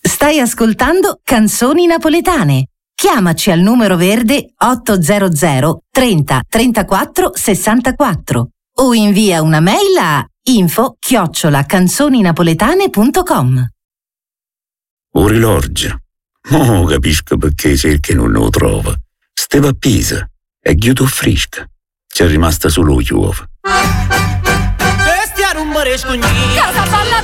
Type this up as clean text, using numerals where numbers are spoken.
Stai ascoltando Canzoni Napoletane. Chiamaci al numero verde 800 30 34 64 o invia una mail a info@canzoninapoletane.com. Orologio. Oh, capisco perché cerchi non lo trova. Steva a Pisa, è chiuso fresca. C'è rimasta solo chiuova. Casa balla